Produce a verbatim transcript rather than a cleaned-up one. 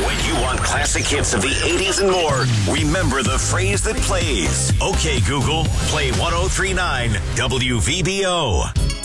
When you want classic hits of the eighties and more, remember the phrase that plays. Okay, Google, play one oh three point nine W V B O.